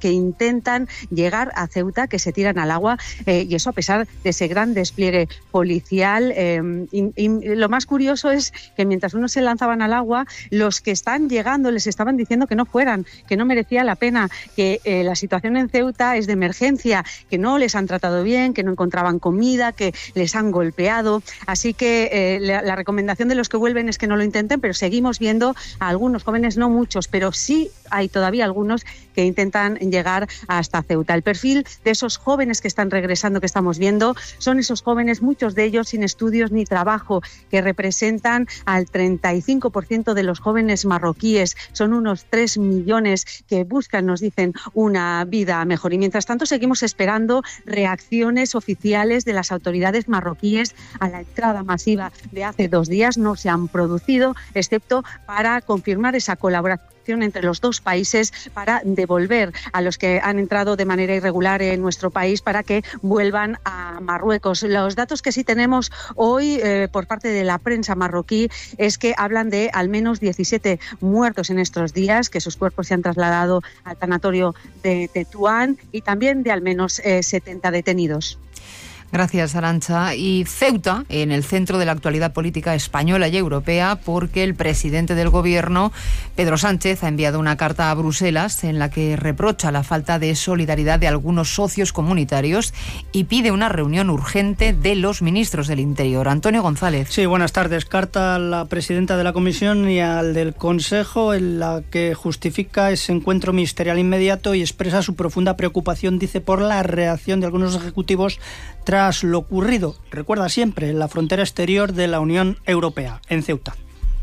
que intentan llegar a Ceuta, que se tiran al agua, y eso a pesar de ese gran despliegue policial. Y lo más curioso es que mientras unos se lanzaban al agua, los que están llegando les estaban diciendo que no fueran, que no merecía la pena, que la situación en Ceuta es de emergencia, que no les han tratado bien, que no encontraban comida, que les han golpeado. Así que la recomendación de los que vuelven es que no lo intenten, pero seguimos viendo a algunos jóvenes, no muchos, pero sí hay todavía algunos que intentan llegar hasta Ceuta. El perfil de esos jóvenes que están regresando, que estamos viendo, son esos jóvenes, muchos de ellos sin estudios ni trabajo, que representan al 35% de los jóvenes marroquíes. Son unos 3 millones que buscan, nos dicen, una vida mejor. Y mientras tanto seguimos esperando reacciones oficiales de las autoridades marroquíes a la entrada masiva de hace 2 días. No se han producido, excepto para confirmar esa colaboración entre los dos países para devolver a los que han entrado de manera irregular en nuestro país para que vuelvan a Marruecos. Los datos que sí tenemos hoy por parte de la prensa marroquí es que hablan de al menos 17 muertos en estos días, que sus cuerpos se han trasladado al tanatorio de Tetuán, y también de al menos 70 detenidos. Gracias, Arantxa. Y Ceuta, en el centro de la actualidad política española y europea, porque el presidente del Gobierno, Pedro Sánchez, ha enviado una carta a Bruselas en la que reprocha la falta de solidaridad de algunos socios comunitarios y pide una reunión urgente de los ministros del Interior. Antonio González. Sí, buenas tardes. Carta a la presidenta de la Comisión y al del Consejo, en la que justifica ese encuentro ministerial inmediato y expresa su profunda preocupación, dice, por la reacción de algunos ejecutivos tras lo ocurrido, recuerda siempre, en la frontera exterior de la Unión Europea, en Ceuta.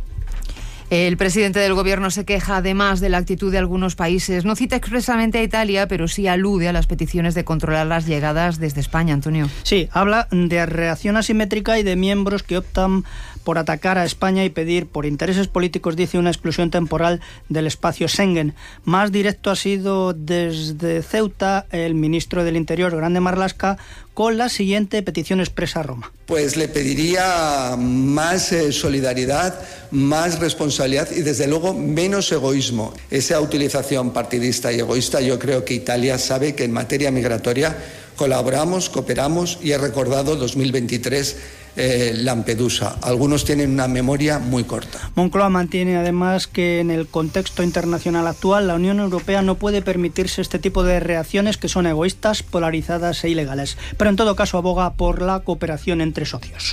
El presidente del Gobierno se queja además de la actitud de algunos países. No cita expresamente a Italia, pero sí alude a las peticiones de controlar las llegadas desde España, Antonio. Sí, habla de reacción asimétrica y de miembros que optan por atacar a España y pedir, por intereses políticos, dice, una exclusión temporal del espacio Schengen. Más directo ha sido desde Ceuta el ministro del Interior, Grande Marlaska, con la siguiente petición expresa a Roma. Pues le pediría más solidaridad, más responsabilidad y, desde luego, menos egoísmo. Esa utilización partidista y egoísta, yo creo que Italia sabe que en materia migratoria colaboramos, cooperamos, y he recordado 2023 Lampedusa. Algunos tienen una memoria muy corta. Moncloa mantiene además que en el contexto internacional actual la Unión Europea no puede permitirse este tipo de reacciones que son egoístas, polarizadas e ilegales, pero en todo caso aboga por la cooperación entre socios.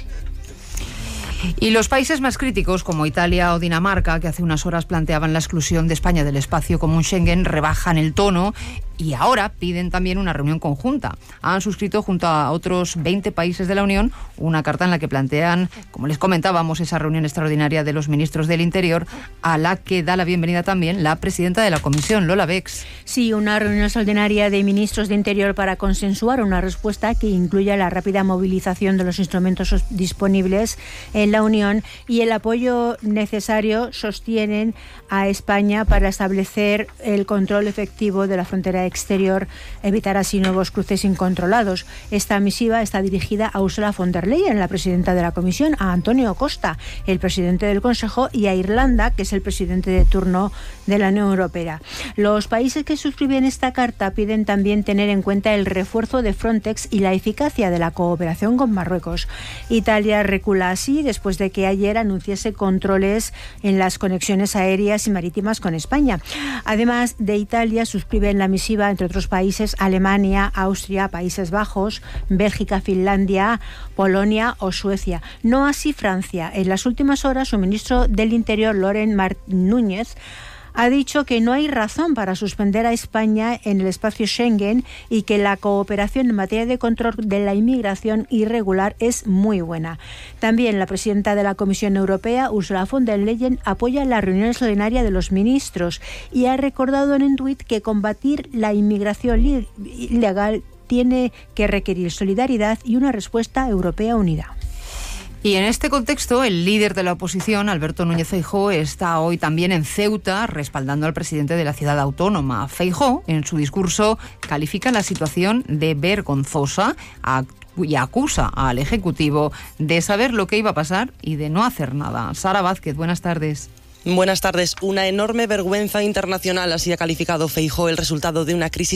Y los países más críticos, como Italia o Dinamarca, que hace unas horas planteaban la exclusión de España del espacio común Schengen, rebajan el tono y ahora piden también una reunión conjunta. Han suscrito junto a otros 20 países de la Unión una carta en la que plantean, como les comentábamos, esa reunión extraordinaria de los ministros del Interior, a la que da la bienvenida también la presidenta de la Comisión, Lola Bex. Sí, una reunión extraordinaria de ministros de Interior para consensuar una respuesta que incluya la rápida movilización de los instrumentos disponibles en la Unión y el apoyo necesario, sostienen, a España para establecer el control efectivo de la frontera exterior, evitar así nuevos cruces incontrolados. Esta misiva está dirigida a Ursula von der Leyen, la presidenta de la Comisión, a Antonio Costa, el presidente del Consejo, y a Irlanda, que es el presidente de turno de la Unión Europea. Los países que suscriben esta carta piden también tener en cuenta el refuerzo de Frontex y la eficacia de la cooperación con Marruecos. Italia recula así después de que ayer anunciase controles en las conexiones aéreas y marítimas con España. Además de Italia, suscriben la misiva, entre otros países, Alemania, Austria, Países Bajos, Bélgica, Finlandia, Polonia o Suecia. No así Francia. En las últimas horas, su ministro del Interior, Laurent Núñez, ha dicho que no hay razón para suspender a España en el espacio Schengen y que la cooperación en materia de control de la inmigración irregular es muy buena. También la presidenta de la Comisión Europea, Ursula von der Leyen, apoya la reunión extraordinaria de los ministros y ha recordado en un tuit que combatir la inmigración ilegal tiene que requerir solidaridad y una respuesta europea unida. Y en este contexto, el líder de la oposición, Alberto Núñez Feijóo, está hoy también en Ceuta respaldando al presidente de la ciudad autónoma. Feijóo, en su discurso, califica la situación de vergonzosa y acusa al Ejecutivo de saber lo que iba a pasar y de no hacer nada. Sara Vázquez, buenas tardes. Buenas tardes. Una enorme vergüenza internacional, así ha calificado Feijóo el resultado de una crisis